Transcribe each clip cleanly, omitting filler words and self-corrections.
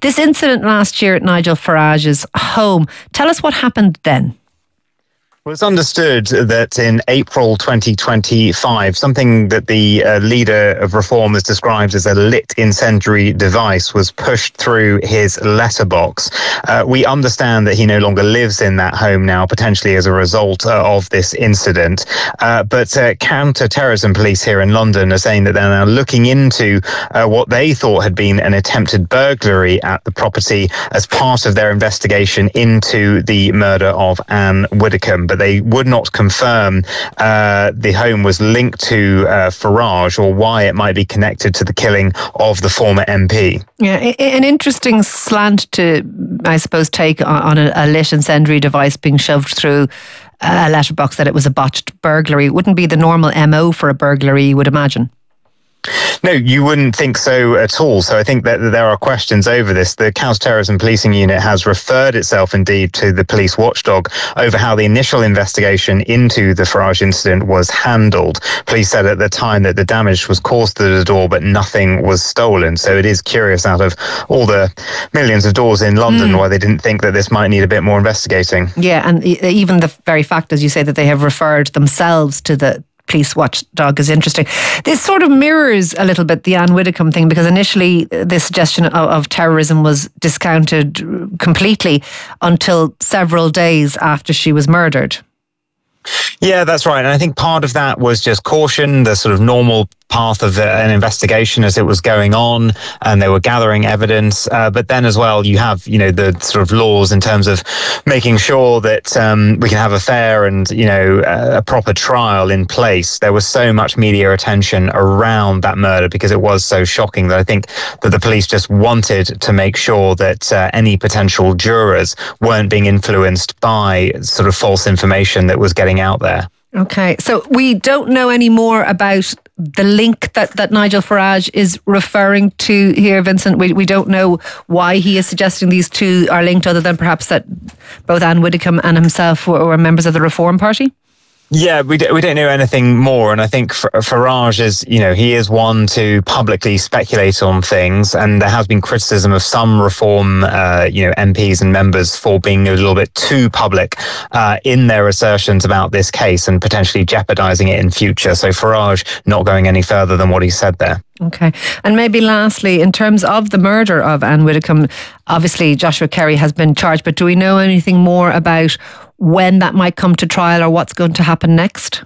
This incident last year at Nigel Farage's home, tell us what happened then. Well, it's understood that in April 2025, something that the leader of Reform has described as a lit incendiary device was pushed through his letterbox. We understand that he no longer lives in that home now, potentially as a result of this incident. But counter-terrorism police here in London are saying that they're now looking into what they thought had been an attempted burglary at the property as part of their investigation into the murder of Anne Widdecombe. But they would not confirm the home was linked to Farage or why it might be connected to the killing of the former MP. Yeah, an interesting slant to, I suppose, take on a lit incendiary device being shoved through a letterbox, that it was a botched burglary. It wouldn't be the normal MO for a burglary, you would imagine. No, you wouldn't think so at all. So I think that there are questions over this. The Counter-Terrorism Policing Unit has referred itself indeed to the police watchdog over how the initial investigation into the Farage incident was handled. Police said at the time that the damage was caused to the door, but nothing was stolen. So it is curious, out of all the millions of doors in London, why they didn't think that this might need a bit more investigating. Yeah, and even the very fact, as you say, that they have referred themselves to the police watchdog is interesting. This sort of mirrors a little bit the Anne Widdecombe thing, because initially the suggestion of terrorism was discounted completely until several days after she was murdered. Yeah, that's right. And I think part of that was just caution, the sort of normal path of an investigation as it was going on, and they were gathering evidence. But then as well, you have, the sort of laws in terms of making sure that we can have a fair and, a proper trial in place. There was so much media attention around that murder because it was so shocking that I think that the police just wanted to make sure that any potential jurors weren't being influenced by sort of false information that was getting out there. Okay, so we don't know any more about the link that Nigel Farage is referring to here, Vincent. We don't know why he is suggesting these two are linked, other than perhaps that both Anne Widdecombe and himself were members of the Reform Party. Yeah, we don't know anything more, and I think Farage is, he is one to publicly speculate on things, and there has been criticism of some Reform, MPs and members for being a little bit too public in their assertions about this case and potentially jeopardising it in future. So Farage not going any further than what he said there. Okay. And maybe lastly, in terms of the murder of Anne Widdecombe, obviously Joshua Kerry has been charged, but do we know anything more about when that might come to trial or what's going to happen next?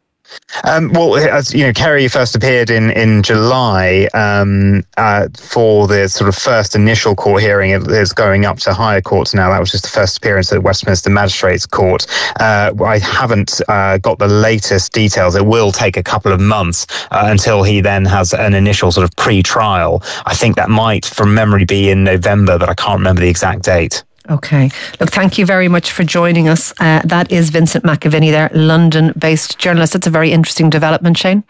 Well, as Kerry first appeared in July for the sort of first initial court hearing. It is going up to higher courts now. That was just the first appearance at Westminster Magistrates Court. I haven't got the latest details. It will take a couple of months until he then has an initial sort of pre-trial. I think that might, from memory, be in November, but I can't remember the exact date. Okay. Look, thank you very much for joining us. That is Vincent McAviney there, London-based journalist. That's a very interesting development, Shane.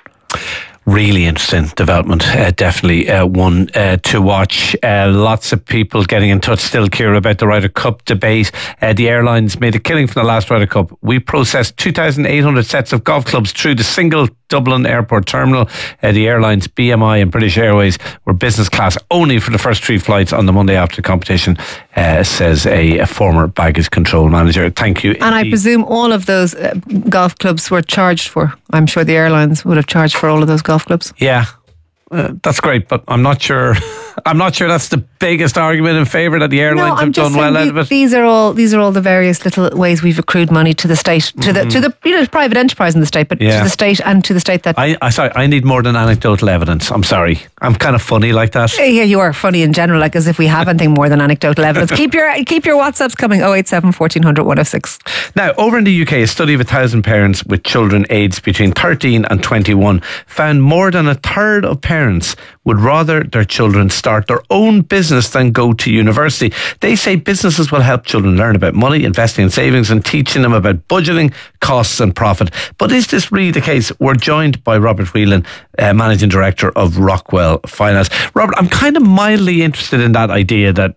Really interesting development. Definitely one to watch. Lots of people getting in touch still, Ciara, about the Ryder Cup debate. The airlines made a killing from the last Ryder Cup. We processed 2,800 sets of golf clubs through the single Dublin airport terminal. The airlines, BMI and British Airways, were business class only for the first 3 flights on the Monday after the competition, says a former baggage control manager. Thank you. And I presume all of those golf clubs were charged for. I'm sure the airlines would have charged for all of those golf clubs. Yeah. That's great, but I'm not sure. I'm not sure that's the biggest argument in favour that the airlines have done well out of it. These are all the various little ways we've accrued money to the state, to the private enterprise in the state, but to the state and to the state that. I need more than anecdotal evidence. I'm sorry, I'm kind of funny like that. Yeah, you are funny in general, like as if we have anything more than anecdotal evidence. keep your WhatsApps coming. 087 1400 106. Now, over in the UK, a study of 1,000 parents with children aged between 13 and 21 found more than a third of parents would rather their children start their own business than go to university. They say businesses will help children learn about money, investing in savings, and teaching them about budgeting, costs and profit. But is this really the case? We're joined by Robert Whelan, Managing Director of Rockwell Finance. Robert, I'm kind of mildly interested in that idea that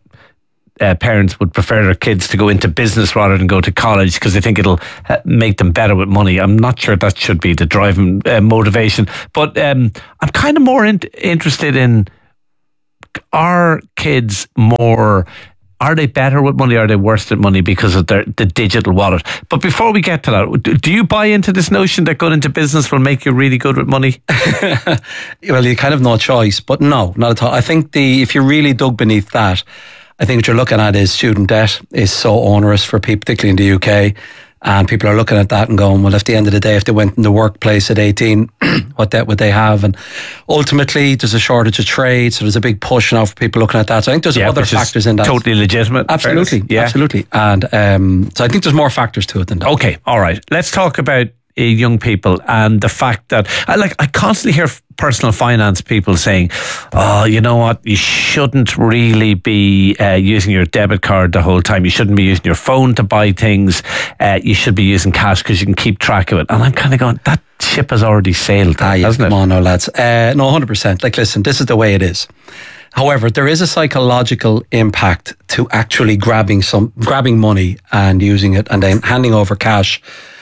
parents would prefer their kids to go into business rather than go to college because they think it'll make them better with money. I'm not sure that should be the driving motivation, but I'm kind of more interested in are kids more... Are they better with money? Are they worse at money because of the digital wallet? But before we get to that, do you buy into this notion that going into business will make you really good with money? Well, you kind of no choice, but no, not at all. I think if you really dug beneath that, I think what you're looking at is student debt is so onerous for people, particularly in the UK. And people are looking at that and going, well, at the end of the day, if they went in the workplace at 18, what debt would they have? And ultimately, there's a shortage of trade, so there's a big push now for people looking at that. So I think there's other factors in that. Totally legitimate. Absolutely, absolutely. And so I think there's more factors to it than that. Okay, all right. Let's talk about young people and the fact that I constantly hear personal finance people saying, oh, you know what, you shouldn't really be using your debit card the whole time. You shouldn't be using your phone to buy things. You should be using cash because you can keep track of it. And I'm kind of going, that ship has already sailed, hasn't it? Come on, no, lads. No, 100%. Like, listen, this is the way it is. However, there is a psychological impact to actually grabbing money and using it and then handing over cash.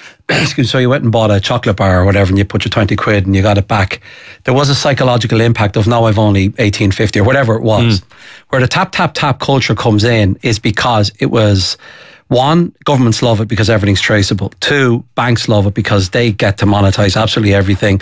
So you went and bought a chocolate bar or whatever and you put your 20 quid and you got it back. There was a psychological impact of now I've only 18.50 or whatever it was. Where the tap culture comes in is because it was, one, governments love it because everything's traceable. Two, banks love it because they get to monetize absolutely everything.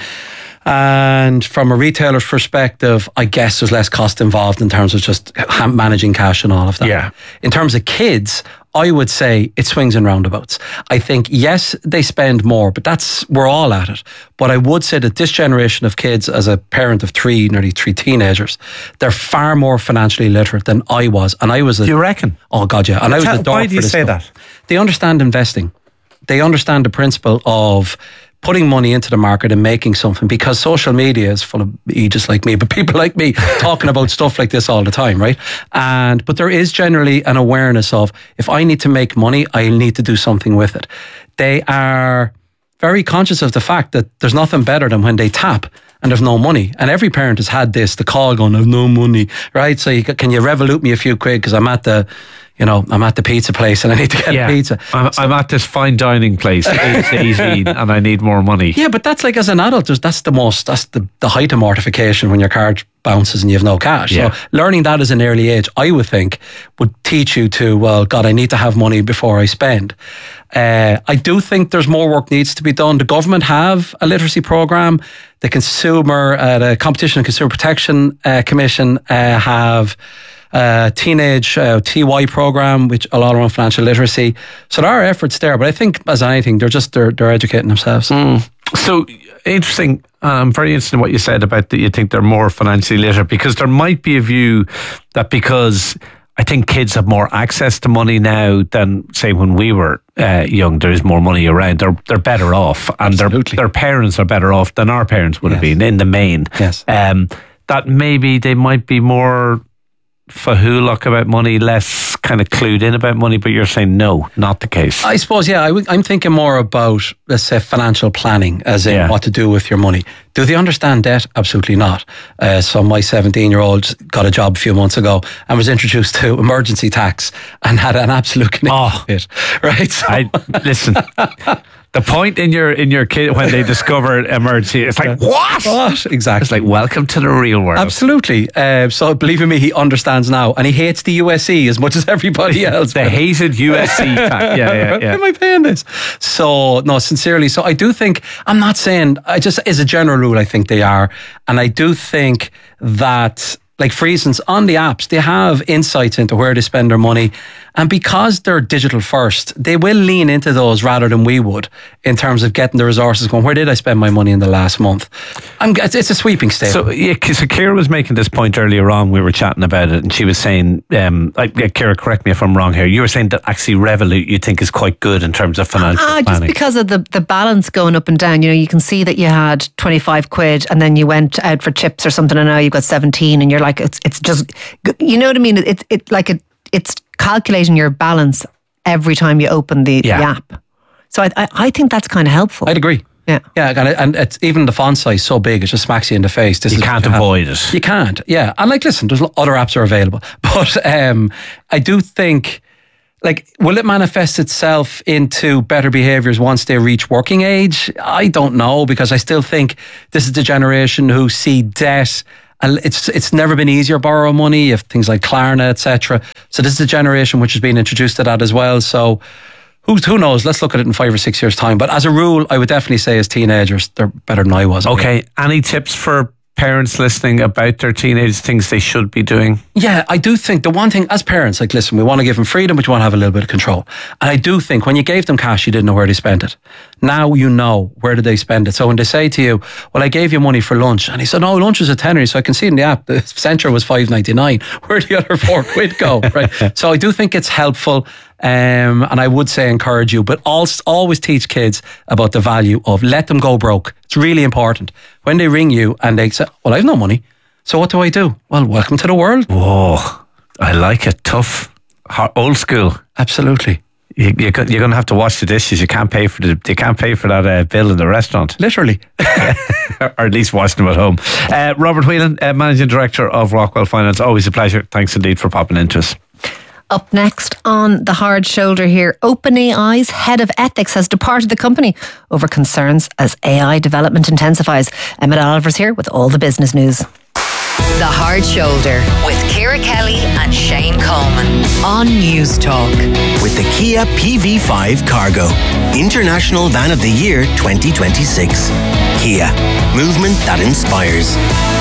And from a retailer's perspective, I guess there's less cost involved in terms of just managing cash and all of that. Yeah. In terms of kids, I would say it swings and roundabouts. I think, yes, they spend more, but we're all at it. But I would say that this generation of kids, as a parent of nearly three teenagers, they're far more financially literate than I was. And I was Do you reckon? Oh, God, yeah. And I was the Why do you say that? They understand investing. They understand the principle of putting money into the market and making something, because social media is full of just like me, but people like me talking about stuff like this all the time, right? But there is generally an awareness of, if I need to make money, I need to do something with it. They are very conscious of the fact that there's nothing better than when they tap and there's no money. And every parent has had this, the call going, I've no money, right? So can you Revolut me a few quid because I'm at the pizza place and I need to get a pizza. I'm at this fine dining place, 18, and I need more money. Yeah, but that's like, as an adult, that's the height of mortification when your card bounces and you have no cash. Yeah. So learning that as an early age, I would think, would teach you to, well, God, I need to have money before I spend. I do think there's more work needs to be done. The government have a literacy program. The Competition and Consumer Protection Commission have teenage TY program, which a lot around financial literacy. So there are efforts there, but I think, as anything, they're educating themselves. So interesting. I'm very interested in what you said about that you think they're more financially literate, because there might be a view that because I think kids have more access to money now than, say, when we were young, there is more money around. They're better off, and their parents are better off than our parents would have been in the main. Yes. That maybe they might be more fahoolach about money, less kind of clued in about money, but you're saying no, not the case. I suppose, I'm thinking more about, let's say, financial planning, as in what to do with your money. Do they understand debt? Absolutely not. So my 17-year-old got a job a few months ago and was introduced to emergency tax and had an absolute it. Right? So. Listen. The point in your kid when they discover emergency, it's like, what? Exactly. It's like, welcome to the real world. Absolutely. So believe me, he understands now, and he hates the USC as much as everybody else. The hated USC tax. Yeah. Why am I paying this? So no, sincerely. So I do think, I'm not saying, I just, as a general rule, I think they are, and I do think that, like, for instance, on the apps, they have insights into where they spend their money. And because they're digital first, they will lean into those rather than we would, in terms of getting the resources going, where did I spend my money in the last month? It's a sweeping statement. So Ciara was making this point earlier on. We were chatting about it, and she was saying, Ciara, correct me if I'm wrong here, you were saying that actually Revolut you think is quite good in terms of financial planning. Just because of the balance going up and down. You can see that you had 25 quid and then you went out for chips or something and now you've got 17 and you're like, it's just, you know what I mean? It's calculating your balance every time you open the app. So I think that's kind of helpful. I'd agree. Yeah, and it's even the font size so big, it just smacks you in the face. You can't avoid it. You can't, yeah. And listen, there's other apps are available. But I do think, will it manifest itself into better behaviours once they reach working age? I don't know, because I still think this is the generation who see debt And it's never been easier borrow money. You have things like Klarna, etc. So this is a generation which has been introduced to that as well. So who knows? Let's look at it in 5 or 6 years' time. But as a rule, I would definitely say as teenagers, they're better than I was. Okay. Any tips for parents listening about their teenagers, things they should be doing? Yeah, I do think the one thing as parents, like, listen, we want to give them freedom, but you want to have a little bit of control. And I do think when you gave them cash, you didn't know where they spent it. Now you know where did they spend it. So when they say to you, well, I gave you money for lunch, and he said, no, lunch was a tenner, so I can see in the app the centre was £5.99. Where'd the other £4 go? Right. So I do think it's helpful. And I would say encourage you, but always teach kids about the value of let them go broke. It's really important. When they ring you and they say, well, I have no money, so what do I do? Well, welcome to the world. Whoa, I like it. Tough, old school. Absolutely. You're going to have to wash the dishes. You can't pay for that bill in the restaurant. Literally. Or at least wash them at home. Robert Whelan, Managing Director of Rockwell Finance. Always a pleasure. Thanks indeed for popping into us. Up next on The Hard Shoulder here, OpenAI's head of ethics has departed the company over concerns as AI development intensifies. Emmett Oliver's here with all the business news. The Hard Shoulder with Ciara Kelly and Shane Coleman on News Talk. With the Kia PV5 Cargo, International Van of the Year 2026. Kia, movement that inspires.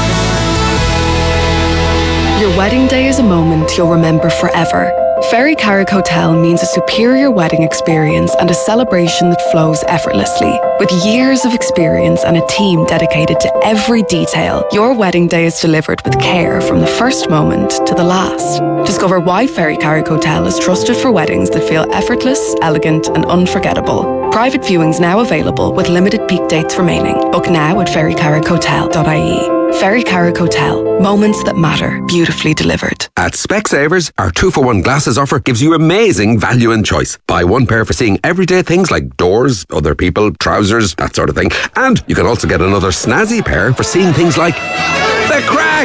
Your wedding day is a moment you'll remember forever. Ferry Carrick Hotel means a superior wedding experience and a celebration that flows effortlessly. With years of experience and a team dedicated to every detail, your wedding day is delivered with care from the first moment to the last. Discover why Ferry Carrick Hotel is trusted for weddings that feel effortless, elegant and unforgettable. Private viewings now available with limited peak dates remaining. Book now at ferrycarrickhotel.ie. Ferry Carrick Hotel. Moments that matter, beautifully delivered. At Specsavers, our 2-for-1 glasses offer gives you amazing value and choice. Buy one pair for seeing everyday things like doors, other people, trousers, that sort of thing. And you can also get another snazzy pair for seeing things like the crack.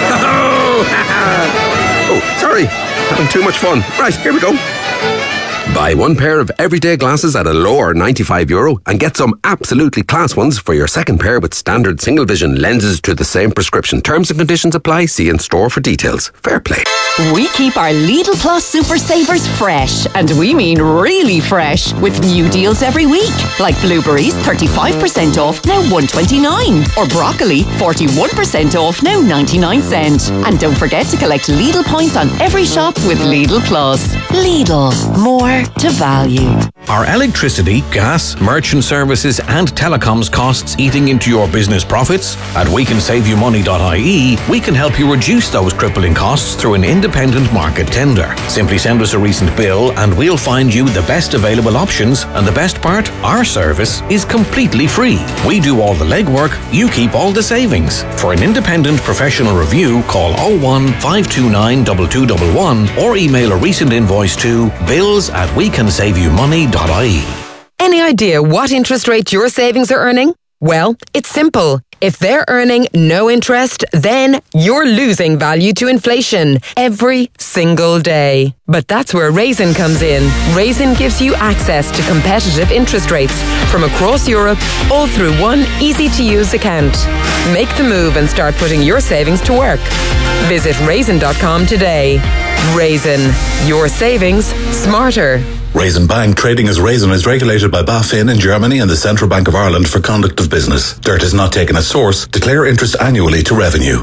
Oh, sorry. Having too much fun. Right, here we go. Buy one pair of everyday glasses at a lower €95 and get some absolutely class ones for your second pair with standard single vision lenses to the same prescription. Terms and conditions apply. See in store for details. Fair play. We keep our Lidl Plus Super Savers fresh, and we mean really fresh, with new deals every week. Like blueberries, 35% off, now $1.29. Or broccoli, 41% off, now 99 cents. And don't forget to collect Lidl points on every shop with Lidl Plus. Lidl, more to value. Are electricity, gas, merchant services and telecoms costs eating into your business profits? At wecansaveyoumoney.ie, we can help you reduce those crippling costs through an independent market tender. Simply send us a recent bill and we'll find you the best available options, and the best part, our service is completely free. We do all the legwork, you keep all the savings. For an independent professional review, call 01 529 2211 or email a recent invoice to bills@wecansaveyoumoney.ie. Any idea what interest rate your savings are earning? Well, it's simple. If they're earning no interest, then you're losing value to inflation every single day. But that's where Raisin comes in. Raisin gives you access to competitive interest rates from across Europe, all through one easy-to-use account. Make the move and start putting your savings to work. Visit raisin.com today. Raisin, your savings smarter. Raisin Bank, trading as Raisin, is regulated by BaFin in Germany and the Central Bank of Ireland for conduct of business. Dirt is not taken as source. Declare interest annually to revenue.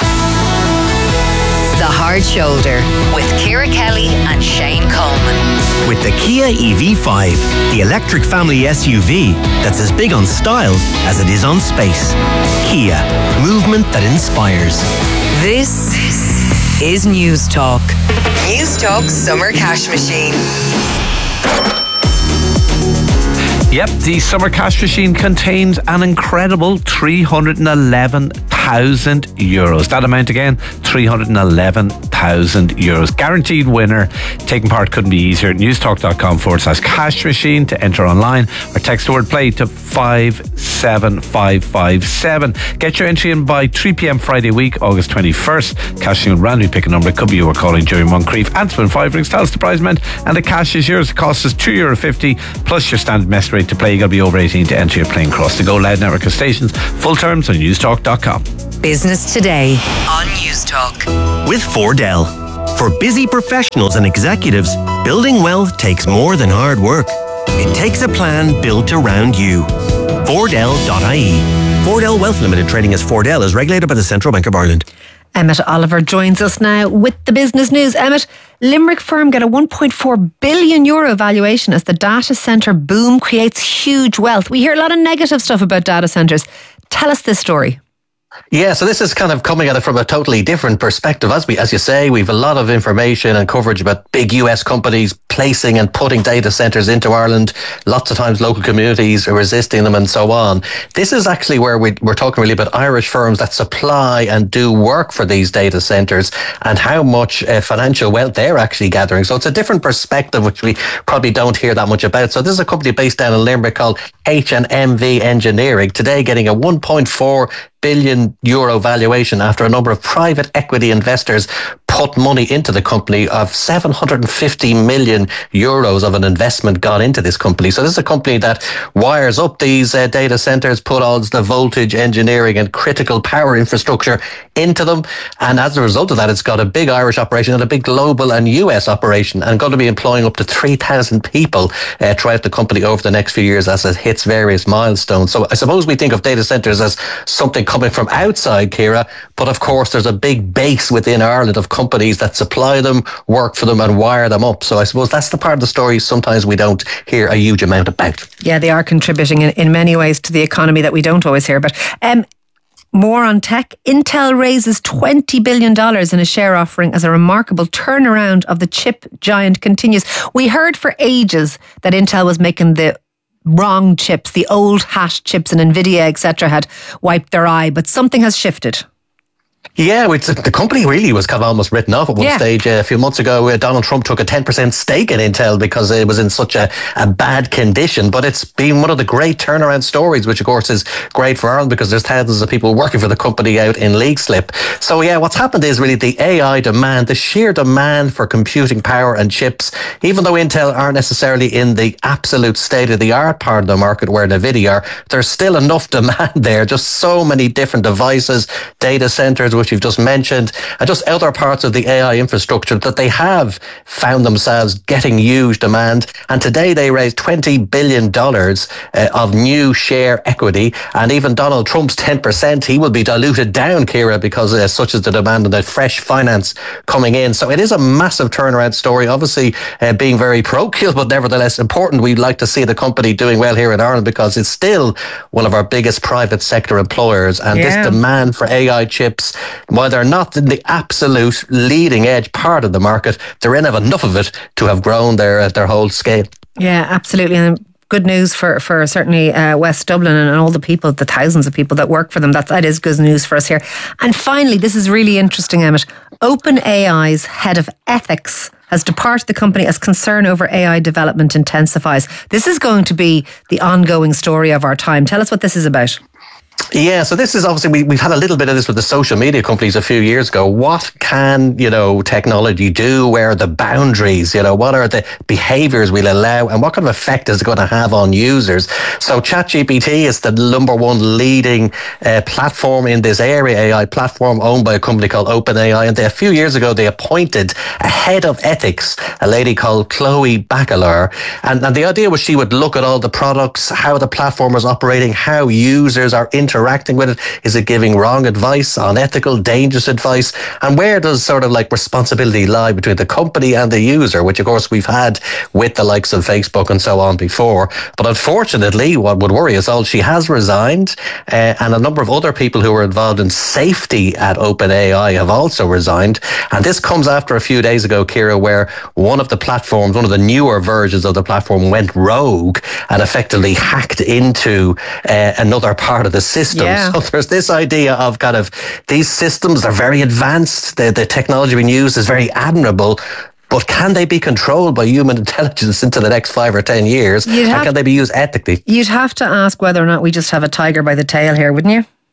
The Hard Shoulder with Ciara Kelly and Shane Coleman. With the Kia EV5, the electric family SUV that's as big on style as it is on space. Kia, movement that inspires. This is News Talk. News Talk Summer Cash Machine. Yep, the Summer Cash Machine contains an incredible €311,000. That amount again, €311,000. Guaranteed winner. Taking part couldn't be easier. Newstalk.com/cash machine to enter online, or text the word play to 57557. Get your entry in by 3 p.m. Friday week, August 21st. Cashing will randomly pick a number. It could be you or calling Jerry Moncrief. Answer in 5 rings. Tell us the prize meant, and the cash is yours. The cost is €2.50 plus your standard mess rate to play. You got to be over 18 to enter. Your playing across the Go Loud network of stations. Full terms on newstalk.com. Business Today on News Talk. With Fordell. For busy professionals and executives, building wealth takes more than hard work. It takes a plan built around you. Fordell.ie. Fordell Wealth Limited, trading as Fordell, is regulated by the Central Bank of Ireland. Emmett Oliver joins us now with the business news. Emmett, Limerick firm get a €1.4 billion valuation as the data centre boom creates huge wealth. We hear a lot of negative stuff about data centres. Tell us this story. Yeah, so this is kind of coming at it from a totally different perspective. As you say, we've a lot of information and coverage about big US companies placing and putting data centres into Ireland. Lots of times local communities are resisting them and so on. This is actually where we're talking really about Irish firms that supply and do work for these data centres and how much financial wealth they're actually gathering. So it's a different perspective, which we probably don't hear that much about. So this is a company based down in Limerick called H&MV Engineering, today getting a €1.4 billion valuation after a number of private equity investors put money into the company. Of 750 million euros of an investment gone into this company. So this is a company that wires up these data centers, put all the voltage engineering and critical power infrastructure into them. And as a result of that, it's got a big Irish operation and a big global and US operation, and going to be employing up to 3,000 people throughout the company over the next few years as it hits various milestones. So I suppose we think of data centers as something coming from outside, Ciara, but of course there's a big base within Ireland of companies that supply them, work for them and wire them up. So I suppose that's the part of the story sometimes we don't hear a huge amount about. Yeah, they are contributing in many ways to the economy that we don't always hear about. More on tech. Intel raises $20 billion in a share offering as a remarkable turnaround of the chip giant continues. We heard for ages that Intel was making the wrong chips, the old hat chips, and Nvidia, etc., had wiped their eye, but something has shifted. Yeah, the company really was kind of almost written off at one stage. A few months ago, Donald Trump took a 10% stake in Intel because it was in such a bad condition. But it's been one of the great turnaround stories, which of course is great for Ireland because there's thousands of people working for the company out in Leixlip. So yeah, what's happened is really the AI demand, the sheer demand for computing power and chips, even though Intel aren't necessarily in the absolute state-of-the-art part of the market where Nvidia are, there's still enough demand there. Just so many different devices, data centers, which you've just mentioned, and just other parts of the AI infrastructure that they have found themselves getting huge demand. And today they raised $20 billion of new share equity, and even Donald Trump's 10%, he will be diluted down, Ciara, because such is the demand and the fresh finance coming in. So it is a massive turnaround story, obviously being very parochial, but nevertheless important. We'd like to see the company doing well here in Ireland because it's still one of our biggest private sector employers, and this demand for AI chips, while they're not in the absolute leading edge part of the market, they're in enough of it to have grown their whole scale. Yeah, absolutely. And good news for certainly West Dublin and all the people, the thousands of people that work for them. That is good news for us here. And finally, this is really interesting, Emmett. OpenAI's head of ethics has departed the company as concern over AI development intensifies. This is going to be the ongoing story of our time. Tell us what this is about. Yeah, so this is obviously, we've had a little bit of this with the social media companies a few years ago. What can, technology do? Where are the boundaries? What are the behaviors we'll allow? And what kind of effect is it going to have on users? So ChatGPT is the number one leading platform in this area, AI platform owned by a company called OpenAI. And a few years ago, they appointed a head of ethics, a lady called Chloe Bachelar. And the idea was she would look at all the products, how the platform is operating, how users are interacting with it. Is it giving wrong advice, unethical, dangerous advice? And where does sort of like responsibility lie between the company and the user, which of course we've had with the likes of Facebook and so on before. But unfortunately, what would worry us all, she has resigned, and a number of other people who were involved in safety at OpenAI have also resigned. And this comes after a few days ago, Ciara, where one of the platforms, one of the newer versions of the platform went rogue and effectively hacked into another part of the system. Yeah. So there's this idea of kind of these systems, they're very advanced, the technology being used is very admirable, but can they be controlled by human intelligence into the next 5 or 10 years? And can they be used ethically? You'd have to ask whether or not we just have a tiger by the tail here, wouldn't you?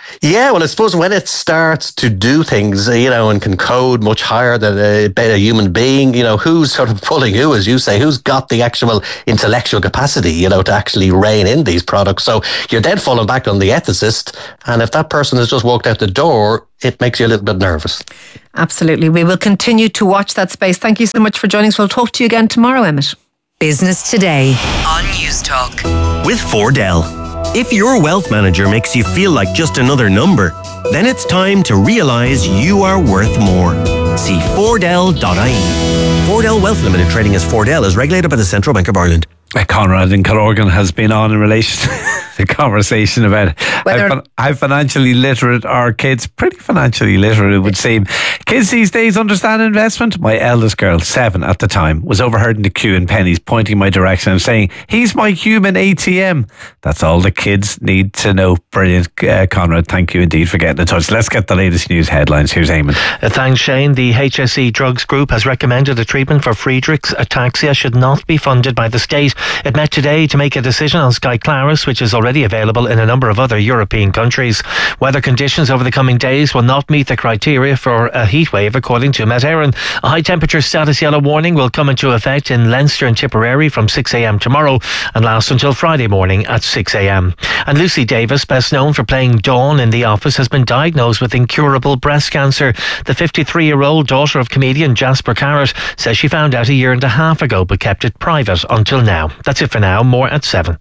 Yeah, well, I suppose when it starts to do things, and can code much higher than a human being, who's sort of pulling who, as you say, who's got the actual intellectual capacity, to actually rein in these products. So you're then falling back on the ethicist. And if that person has just walked out the door, it makes you a little bit nervous. Absolutely. We will continue to watch that space. Thank you so much for joining us. We'll talk to you again tomorrow, Emmett. Business Today on News Talk. With Fordell. If your wealth manager makes you feel like just another number, then it's time to realise you are worth more. See Fordell.ie. Fordell Wealth Limited, trading as Fordell, is regulated by the Central Bank of Ireland. Conrad in Killorgan has been on in relation to the conversation about how financially literate are kids. Pretty financially literate, it would seem. Kids these days understand investment. My eldest girl, 7 at the time, was overheard in the queue in Penny's, pointing my direction and saying, "He's my human ATM." That's all the kids need to know. Brilliant, Conrad. Thank you indeed for getting in touch. Let's get the latest news headlines. Here's Eamon. Thanks, Shane. The HSE Drugs Group has recommended a treatment for Friedreich's ataxia should not be funded by the state. It met today to make a decision on Skyclarys, which is already available in a number of other European countries. Weather conditions over the coming days will not meet the criteria for a heatwave, according to Met Éireann. A high temperature status yellow warning will come into effect in Leinster and Tipperary from 6 a.m. tomorrow and last until Friday morning at 6 a.m. And Lucy Davis, best known for playing Dawn in The Office, has been diagnosed with incurable breast cancer. The 53-year-old daughter of comedian Jasper Carrott says she found out a year and a half ago but kept it private until now. That's it for now. More at 7.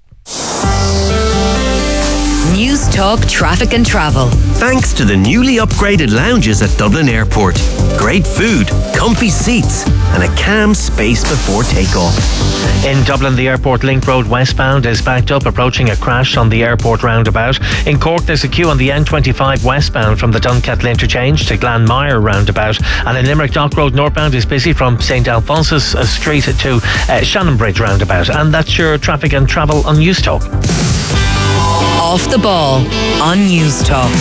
News Talk Traffic and Travel. Thanks to the newly upgraded lounges at Dublin Airport. Great food, comfy seats, and a calm space before takeoff. In Dublin, the Airport Link Road westbound is backed up, approaching a crash on the airport roundabout. In Cork, there's a queue on the N25 westbound from the Dunkettle interchange to Glanmire roundabout. And in Limerick, Dock Road northbound is busy from St Alphonsus Street to Shannonbridge roundabout. And that's your traffic and travel on News Talk. Off the Ball on News Talk.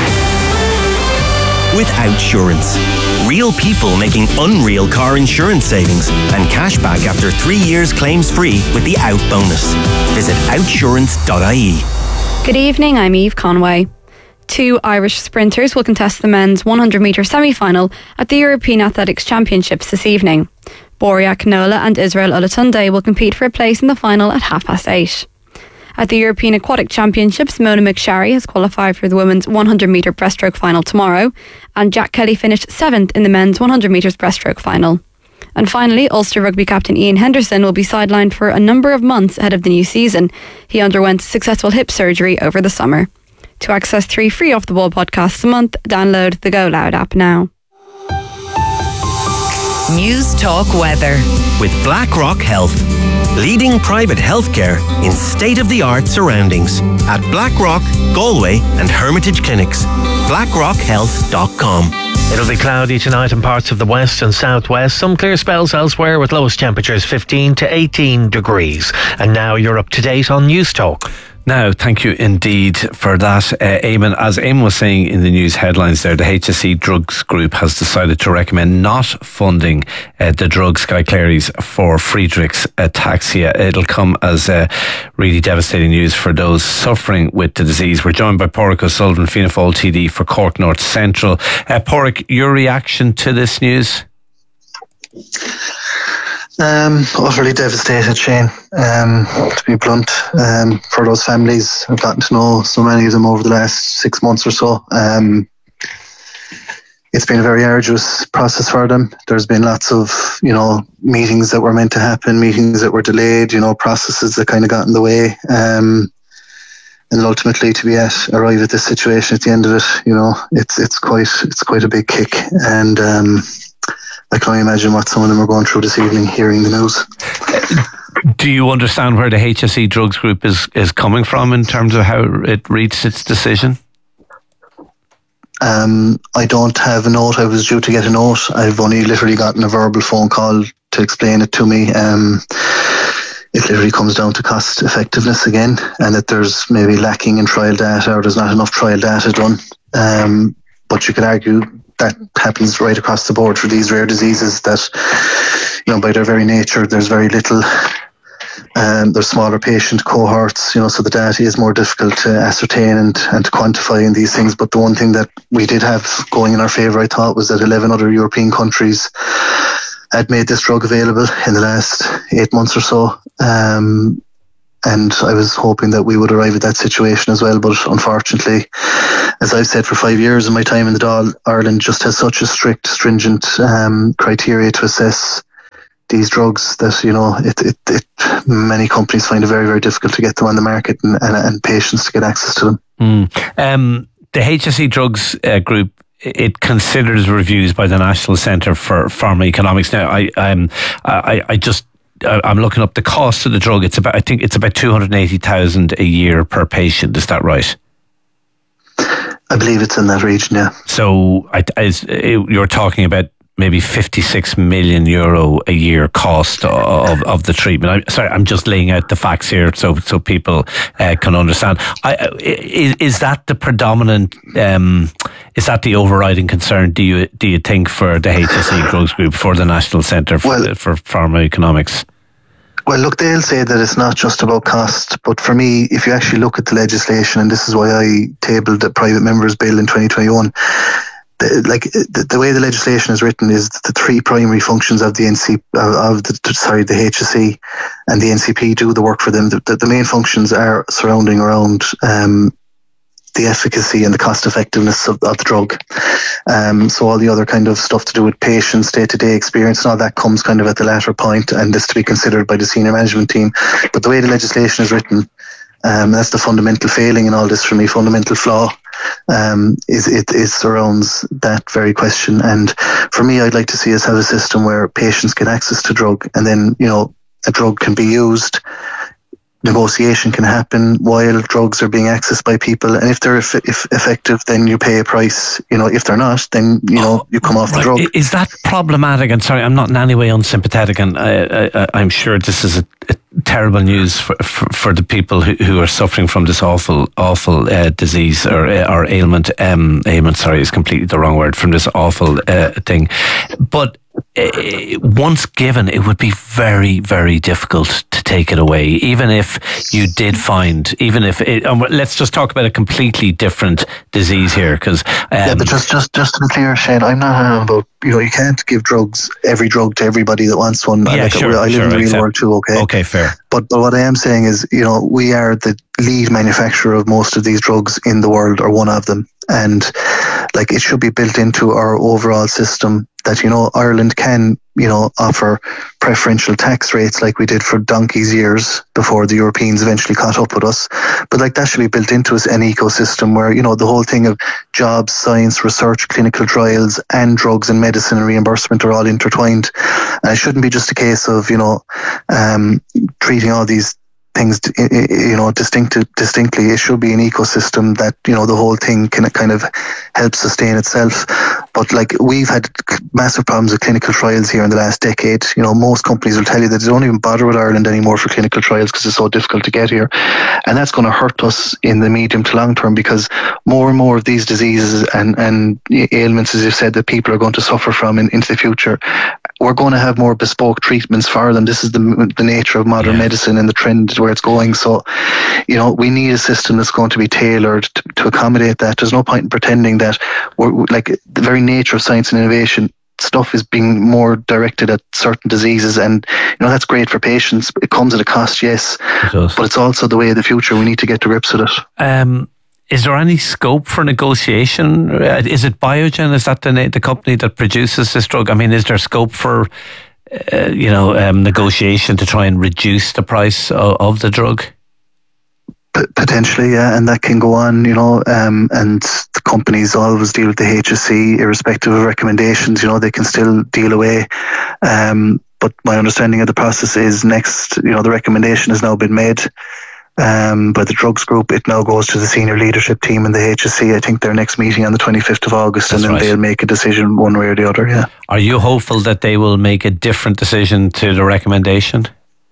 With Outsurance. Real people making unreal car insurance savings and cash back after 3 years claims free with the Out bonus. Visit outsurance.ie. Good evening, I'm Eve Conway. 2 Irish sprinters will contest the men's 100-metre semi-final at the European Athletics Championships this evening. Boria Canola and Israel Olatunde will compete for a place in the final at 8:30. At the European Aquatic Championships, Mona McSharry has qualified for the women's 100-metre breaststroke final tomorrow, and Jack Kelly finished 7th in the men's 100 metres breaststroke final. And finally, Ulster rugby captain Ian Henderson will be sidelined for a number of months ahead of the new season. He underwent successful hip surgery over the summer. To access 3 free Off the Ball podcasts a month, download the Go Loud app now. News Talk Weather. With BlackRock Health. Leading private healthcare in state-of-the-art surroundings. At BlackRock, Galway and Hermitage Clinics. BlackRockHealth.com. It'll be cloudy tonight in parts of the west and southwest. Some clear spells elsewhere with lowest temperatures 15 to 18 degrees. And now you're up to date on News Talk. Now, thank you indeed for that, Eamon. As Eamon was saying in the news headlines there, the HSE Drugs Group has decided to recommend not funding the drug Skyclarys for Friedreich's ataxia. It'll come as really devastating news for those suffering with the disease. We're joined by Pádraig O'Sullivan, Fianna Fáil TD for Cork North Central. Pádraig, your reaction to this news? Utterly devastated, Shane, to be blunt, for those families. I've gotten to know so many of them over the last 6 months or so. It's been a very arduous process for them. There's been lots of, meetings that were meant to happen, meetings that were delayed, processes that kind of got in the way. And ultimately to arrive at this situation at the end of it, it's quite a big kick. And, I can only imagine what some of them are going through this evening hearing the news. Do you understand where the HSE Drugs Group is coming from in terms of how it reached its decision? I don't have a note. I was due to get a note. I've only literally gotten a verbal phone call to explain it to me. It literally comes down to cost effectiveness again, and that there's maybe lacking in trial data, or there's not enough trial data done. But you could argue that happens right across the board for these rare diseases that, by their very nature, there's very little There's smaller patient cohorts, so the data is more difficult to ascertain and to quantify in these things. But the one thing that we did have going in our favour, I thought, was that 11 other European countries had made this drug available in the last 8 months or so. And I was hoping that we would arrive at that situation as well. But unfortunately, as I've said for 5 years in my time in the Dáil, Ireland just has such a strict, stringent criteria to assess these drugs that, many companies find it very, very difficult to get them on the market and patients to get access to them. The HSE Drugs Group, it considers reviews by the National Centre for Pharmacoeconomics. Now, I'm looking up the cost of the drug. I think it's about 280,000 a year per patient. Is that right? I believe it's in that region, yeah. So you're talking about maybe 56 million euro a year cost of the treatment. I'm just laying out the facts here so people can understand. Is that the predominant? Is that the overriding concern? Do you think for the HSE Drugs Group, for the National Centre for Pharmacoeconomics? Well, look, they'll say that it's not just about cost, but for me, if you actually look at the legislation, and this is why I tabled the private members bill in 2021. The way the legislation is written is the three primary functions of the HSE and the NCP do the work for them. The main functions are surrounding around the efficacy and the cost effectiveness of the drug. So all the other kind of stuff to do with patients, day-to-day experience and all that comes kind of at the latter point, and this to be considered by the senior management team. But the way the legislation is written, that's the fundamental failing in all this for me, fundamental flaw. It surrounds that very question. And for me, I'd like to see us have a system where patients get access to drug, and then, a drug can be used. Negotiation can happen while drugs are being accessed by people, and if they're effective, then you pay a price. If they're not, then you come off the drug. Is that problematic? And sorry, I'm not in any way unsympathetic, and I'm sure this is a terrible news for the people who are suffering from this awful disease or ailment. Ailment, sorry, is completely the wrong word, from this awful thing. But once given, it would be very, very difficult to take it away. Even if you did find, let's just talk about a completely different disease here, because but just to be clear, Shane, I'm not about you can't give every drug to everybody that wants one. Yeah, I live in the real world too. Okay, fair. But what I am saying is, we are the lead manufacturer of most of these drugs in the world, or one of them, and it should be built into our overall system that Ireland can offer preferential tax rates like we did for donkey's years before the Europeans eventually caught up with us. But that should be built into an ecosystem where the whole thing of jobs, science, research, clinical trials, and drugs and medicine and reimbursement are all intertwined. And it shouldn't be just a case of treating all these things distinctly. It should be an ecosystem that the whole thing can kind of help sustain itself. But we've had massive problems with clinical trials here in the last decade. Most companies will tell you that they don't even bother with Ireland anymore for clinical trials because it's so difficult to get here, and that's going to hurt us in the medium to long term, because more and more of these diseases and ailments, as you said, that people are going to suffer from into the future, we're going to have more bespoke treatments for them. This is the nature of modern medicine and the trend where it's going. So, we need a system that's going to be tailored to accommodate that. There's no point in pretending that the very nature of science and innovation, stuff is being more directed at certain diseases, and that's great for patients. It comes at a cost, yes, but it's also the way of the future. We need to get to grips with it. Is there any scope for negotiation? Is it Biogen? Is that the company that produces this drug? I mean, is there scope for negotiation to try and reduce the price of the drug? Potentially, yeah, and that can go on, and the companies always deal with the HSE irrespective of recommendations. They can still deal away. But my understanding of the process is the recommendation has now been made by the drugs group. It now goes to the senior leadership team in the HSE. I think their next meeting on the 25th of August, and then they'll make a decision one way or the other. Yeah. Are you hopeful that they will make a different decision to the recommendation?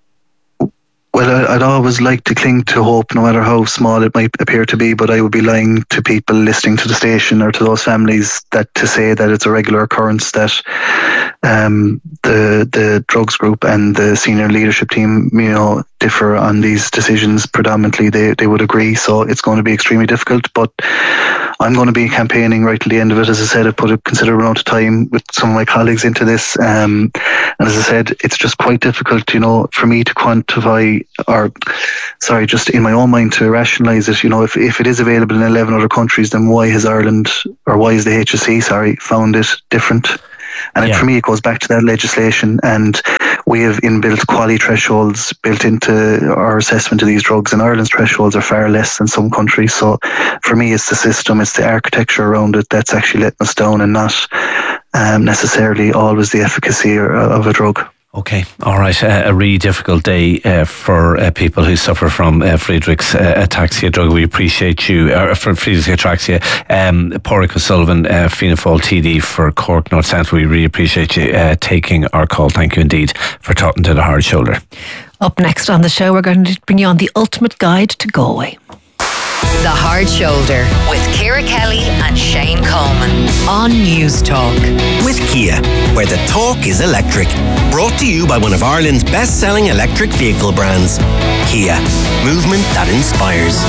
Well, I'd always like to cling to hope, no matter how small it might appear to be, but I would be lying to people listening to the station or to those families to say that it's a regular occurrence that the drugs group and the senior leadership team, differ on these decisions. Predominantly, they would agree. So it's going to be extremely difficult. But I'm going to be campaigning right till the end of it. As I said, I put a considerable amount of time with some of my colleagues into this. And as I said, it's just quite difficult, for me to quantify just in my own mind to rationalise it. If it is available in 11 other countries, then why has Ireland, or why is the HSE, found it different? And for me, it goes back to that legislation, and we have inbuilt quality thresholds built into our assessment of these drugs, and Ireland's thresholds are far less than some countries. So for me, it's the system, it's the architecture around it that's actually letting us down, and not necessarily always the efficacy of a drug. Okay, all right. A really difficult day for people who suffer from Friedreich's ataxia drug. We appreciate you, for Friedreich's ataxia. Pádraig O'Sullivan, Fianna Fáil TD for Cork North South. We really appreciate you taking our call. Thank you indeed for talking to The Hard Shoulder. Up next on the show, we're going to bring you on the ultimate guide to Galway. The Hard Shoulder with Ciara Kelly and Shane Coleman on News Talk. With Kia, where the talk is electric. Brought to you by one of Ireland's best-selling electric vehicle brands. Kia, movement that inspires.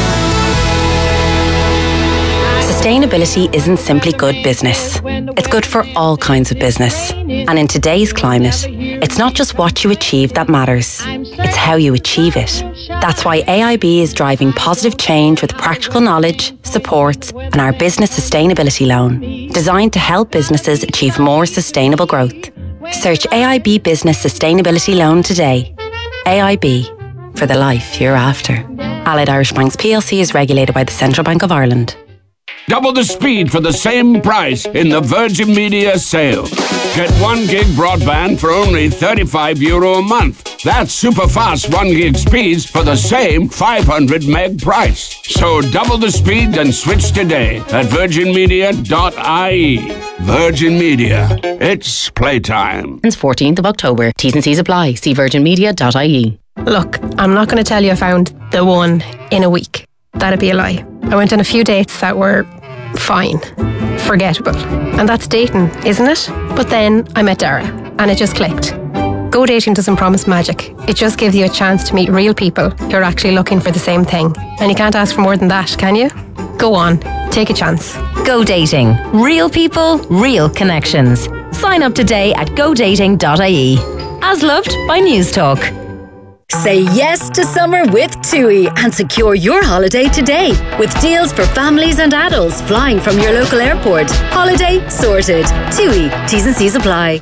Sustainability isn't simply good business. It's good for all kinds of business. And in today's climate, it's not just what you achieve that matters. It's how you achieve it. That's why AIB is driving positive change with practical knowledge, supports, and our business sustainability loan, designed to help businesses achieve more sustainable growth. Search AIB Business Sustainability Loan today. AIB, for the life you're after. Allied Irish Banks plc is regulated by the Central Bank of Ireland. Double the speed for the same price in the Virgin Media sale. Get 1 gig broadband for only €35 a month. That's super fast 1 gig speeds for the same 500 meg price. So double the speed and switch today at virginmedia.ie. Virgin Media. It's playtime. Since 14th of October. T's and C's apply. See virginmedia.ie. Look, I'm not going to tell you I found the one in a week. That'd be a lie. I went on a few dates that were fine, forgettable. And that's dating, isn't it? But then I met Dara, and it just clicked. Go dating doesn't promise magic. It just gives you a chance to meet real people who are actually looking for the same thing. And you can't ask for more than that, can you? Go on, take a chance. Go dating. Real people, real connections. Sign up today at godating.ie. As loved by News Talk. Say yes to summer with TUI and secure your holiday today with deals for families and adults flying from your local airport. Holiday sorted. TUI. T's and C's apply.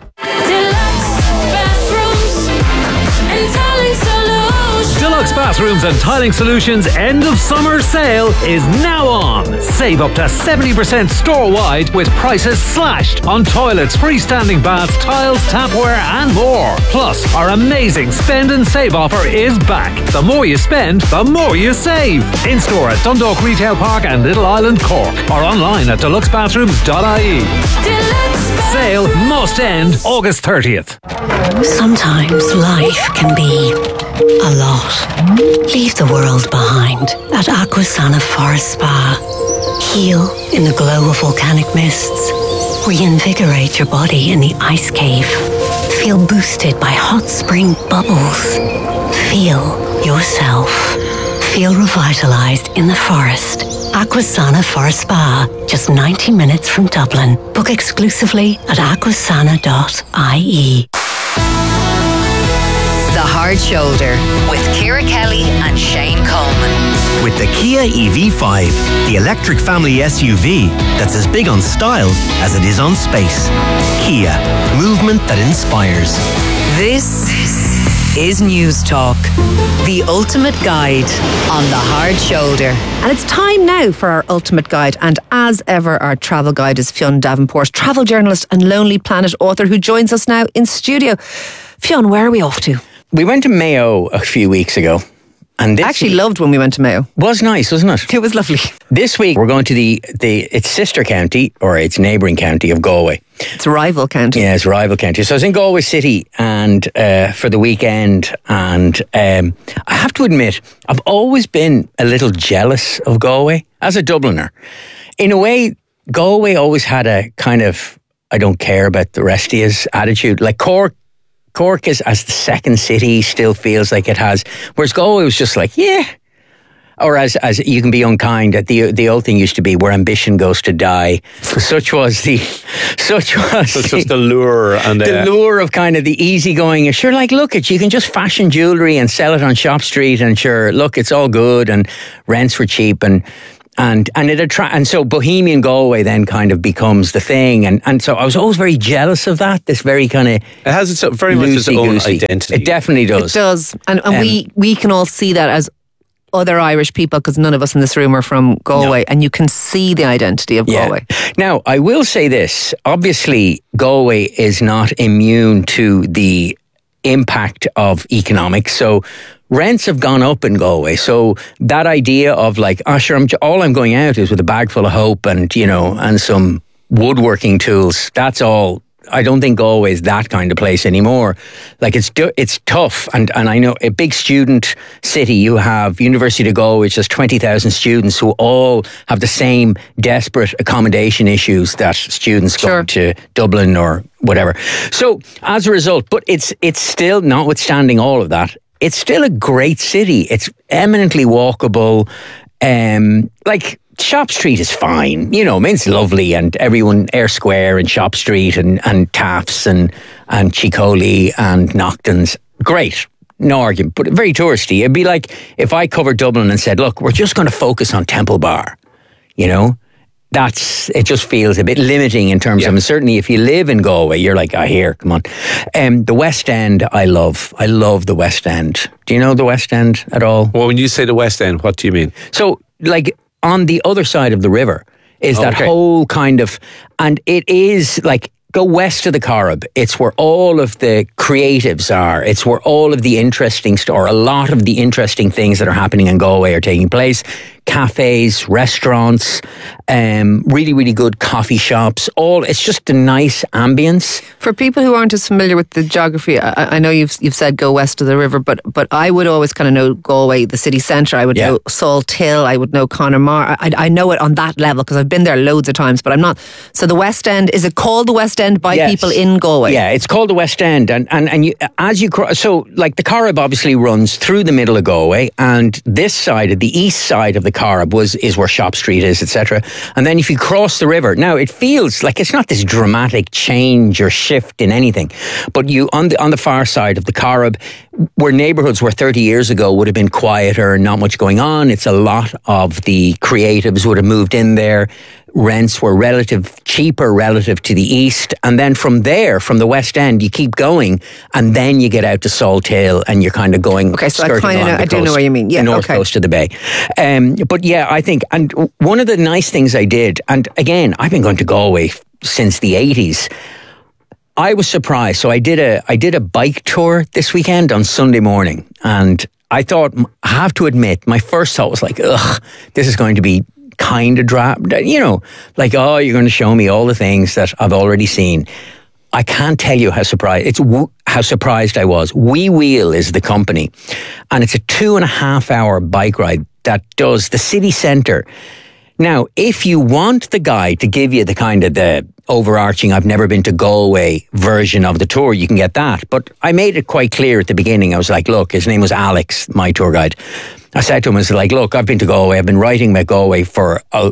Deluxe Bathrooms and Tiling Solutions end of summer sale is now on. Save up to 70% store-wide with prices slashed on toilets, freestanding baths, tiles, tapware and more. Plus, our amazing spend and save offer is back. The more you spend, the more you save. In-store at Dundalk Retail Park and Little Island, Cork, or online at deluxebathrooms.ie. Sale must end August 30th. Sometimes life can be a lot. Leave the world behind at Aquasana Forest Spa. Heal in the glow of volcanic mists. Reinvigorate your body in the ice cave. Feel boosted by hot spring bubbles. Feel yourself. Feel revitalized in the forest. Aquasana Forest Spa, just 90 minutes from Dublin. Book exclusively at aquasana.ie. The Hard Shoulder with Ciara Kelly and Shane Coleman. With the Kia EV5, the electric family SUV that's as big on style as it is on space. Kia, movement that inspires. This is News Talk, the ultimate guide on The Hard Shoulder. And it's time now for our ultimate guide. And as ever, our travel guide is Fionn Davenport, travel journalist and Lonely Planet author, who joins us now in studio. Fionn, where are we off to? We went to Mayo a few weeks ago. And I actually loved when we went to Mayo. Was nice, wasn't it? It was lovely. This week we're going to its sister county, or its neighbouring county of Galway. It's a rival county. Yeah, it's a rival county. So I was in Galway City and for the weekend, and I have to admit, I've always been a little jealous of Galway as a Dubliner. In a way, Galway always had a kind of I don't care about the rest of his attitude. Like Cork is, as the second city, still feels like it has, whereas Galway was just like, yeah. Or as you can be unkind. The old thing used to be where ambition goes to die. Such was the lure and the lure of kind of the easygoing. Sure, like look at you can just fashion jewellery and sell it on Shop Street, and sure, look, it's all good and rents were cheap and so Bohemian Galway then kind of becomes the thing, and so I was always very jealous of that. This very kind of it has its very much its own identity. It definitely does. It does, and we can all see that as other Irish people, because none of us in this room are from Galway, and you can see the identity of Galway. Now, I will say this. Obviously, Galway is not immune to the impact of economics. So rents have gone up in Galway. So that idea of like, all I'm going out is with a bag full of hope and, and some woodworking tools. That's all. I don't think Galway is that kind of place anymore. Like it's tough, and I know a big student city. You have University of Galway, which has 20,000 students who all have the same desperate accommodation issues that students going to Dublin or whatever. So as a result, but it's still, notwithstanding all of that, it's still a great city. It's eminently walkable. Like Shop Street is fine, it's lovely, and everyone, Eyre Square and Shop Street and Taffs and Chicoli and Noctons, great, no argument, but very touristy. It'd be like if I covered Dublin and said, look, we're just going to focus on Temple Bar, it just feels a bit limiting in terms of, and certainly if you live in Galway, you're like, here, come on. The West End, I love the West End. Do you know the West End at all? Well, when you say the West End, what do you mean? So, like, on the other side of the river is that whole kind of, and it is like, go west of the Corrib. It's where all of the creatives are. It's where all of the interesting, or a lot of the interesting things that are happening in Galway are taking place. Cafes, restaurants, really, really good coffee shops. It's just a nice ambience. For people who aren't as familiar with the geography, I know you've said go west of the river, but I would always kind of know Galway, the city centre. I would know Salt Hill. I would know Connemara. I know it on that level because I've been there loads of times, but I'm not. So the West End, is it called the West End by people in Galway? Yeah, it's called the West End, and you, as you cross, so like the Corrib obviously runs through the middle of Galway, and this side, of the east side of the Corrib is where Shop Street is, etc. And then if you cross the river, now it feels like it's not this dramatic change or shift in anything, but you on the far side of the Corrib, where neighbourhoods were 30 years ago would have been quieter, not much going on. It's a lot of the creatives would have moved in there. Rents were cheaper relative to the east. And then from there, from the West End, you keep going and then you get out to Salt Hill and you're kind of going. Okay, so I do know what you mean. Yeah, the north coast of the bay. But yeah, I think, and one of the nice things I did, and again, I've been going to Galway since the 80s. I was surprised. So I did a bike tour this weekend on Sunday morning, and I thought, I have to admit, my first thought was like, this is going to be kind of drab, like, you're going to show me all the things that I've already seen. I can't tell you how surprised I was. We Wheel is the company, and it's a 2.5 hour bike ride that does the city centre. Now, if you want the guy to give you the kind of the overarching, I've never been to Galway version of the tour, you can get that. But I made it quite clear at the beginning. I was like, look, his name was Alex, my tour guide. I said to him, I was like, look, I've been to Galway. I've been writing about Galway for a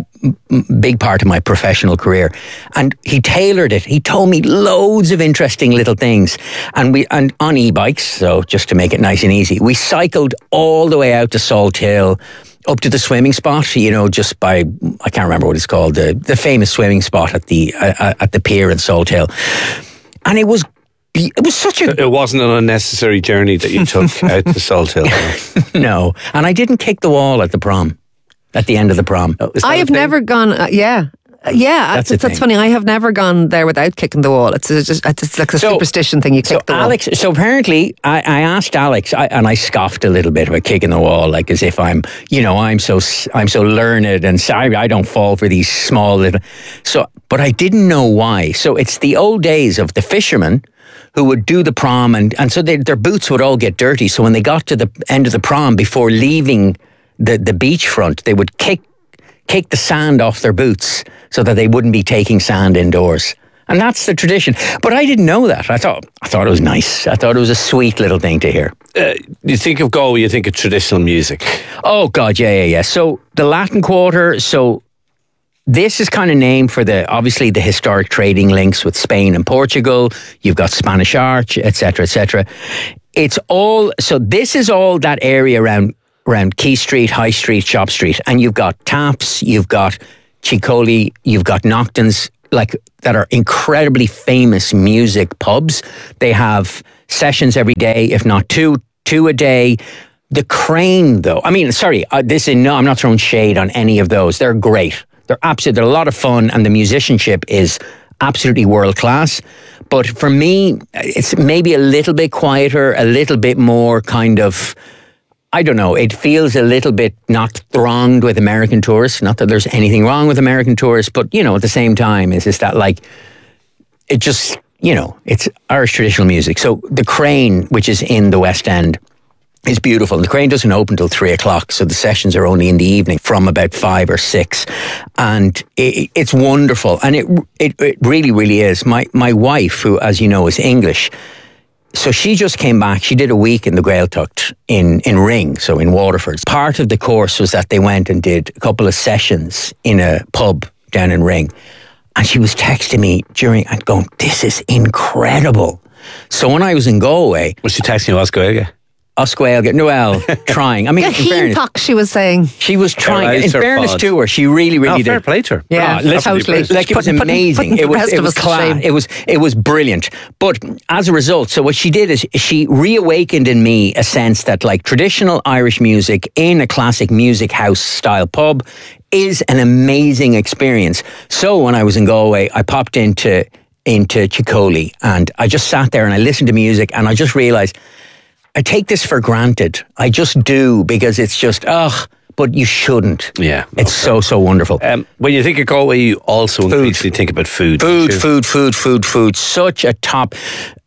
big part of my professional career. And he tailored it. He told me loads of interesting little things. And on e-bikes, so just to make it nice and easy, we cycled all the way out to Salt Hill, up to the swimming spot, just by, I can't remember what it's called, the famous swimming spot at the pier in Salt Hill. And it was such a... It wasn't an unnecessary journey that you took out to Salt Hill. No. And I didn't kick the wall at the prom, at the end of the prom. I have never gone, that's funny. I have never gone there without kicking the wall. It's like a superstition thing. You kick the wall. So apparently, I asked Alex, and I scoffed a little bit about kicking the wall, like as if I'm so learned and sorry, I don't fall for these small little. So, but I didn't know why. So it's the old days of the fishermen who would do the prom, and so their boots would all get dirty. So when they got to the end of the prom, before leaving the beachfront, they would kick the sand off their boots so that they wouldn't be taking sand indoors. And that's the tradition. But I didn't know that. I thought it was nice. I thought it was a sweet little thing to hear. You think of Galway, you think of traditional music. Oh, God, yeah. So the Latin Quarter, this is kind of named for obviously the historic trading links with Spain and Portugal. You've got Spanish Arch, etc., etc. It's all, so this is all that area around Quay Street, High Street, Shop Street. And you've got taps, you've got Chicoli, you've got Noctons, that are incredibly famous music pubs. They have sessions every day, if not two a day. The Crane, though, I'm not throwing shade on any of those. They're great. They're a lot of fun, and the musicianship is absolutely world class. But for me, it's maybe a little bit quieter, a little bit more kind of, I don't know, it feels a little bit not thronged with American tourists. Not that there's anything wrong with American tourists, but, at the same time, it's Irish traditional music. So the Crane, which is in the West End, is beautiful. The Crane doesn't open till 3:00, so the sessions are only in the evening from about 5 or 6. And it's wonderful. And it really, really is. My wife, who, as you know, is English, so she just came back. She did a week in the Gaeltacht in Ring, so in Waterford. Part of the course was that they went and did a couple of sessions in a pub down in Ring. And she was texting me and going, this is incredible. So when I was in Galway... Was she texting you Osgoega? Osgoega, Noel, trying. I mean, in fairness, she was saying. She was trying. In fairness to her, she really, really did. Fair play to her. Yeah, totally. It was amazing. It was class. It was brilliant. But as a result, so what she did is she reawakened in me a sense that traditional Irish music in a classic music house style pub is an amazing experience. So when I was in Galway, I popped into Chicoli and I just sat there and I listened to music and I just realised I take this for granted. I just do, because it's just, but you shouldn't. Yeah. It's so wonderful. When you think of Galway, you also increasingly think about food. Food. Such a top,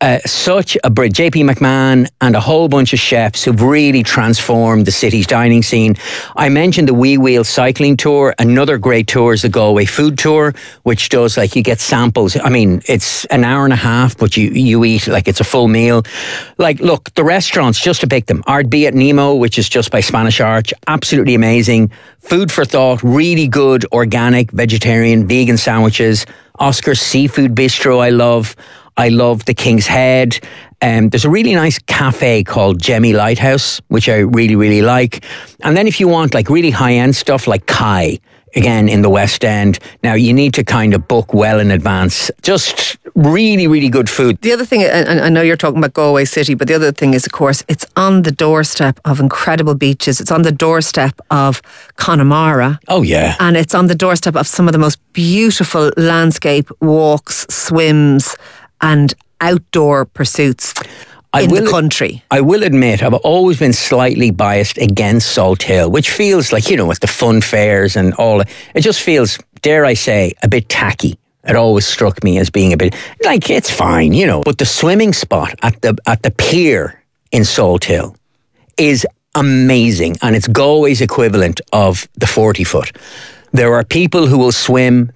JP McMahon and a whole bunch of chefs who've really transformed the city's dining scene. I mentioned the Wee Wheel cycling tour. Another great tour is the Galway food tour, which does you get samples. I mean, it's an hour and a half, but you eat it's a full meal. Look, the restaurants, just to pick them, Ardbee at Nemo, which is just by Spanish Arch, absolutely amazing. Food for thought, really good organic, vegetarian, vegan sandwiches. Oscar's Seafood Bistro, I love the King's Head. There's a really nice cafe called Jemmy Lighthouse, which I really, really like. And then if you want really high-end stuff like Kai, again in the West End. Now you need to kind of book well in advance. Just really, really good food. The other thing, and I know you're talking about Galway City, but the other thing is, of course, it's on the doorstep of incredible beaches. It's on the doorstep of Connemara. Oh, yeah. And it's on the doorstep of some of the most beautiful landscape walks, swims, and outdoor pursuits in the country. I will admit, I've always been slightly biased against Salt Hill, which feels with the fun fairs and all, it just feels, dare I say, a bit tacky. It always struck me as being a bit, it's fine, But the swimming spot at the pier in Salt Hill is amazing, and it's Galway's equivalent of the 40-foot. There are people who will swim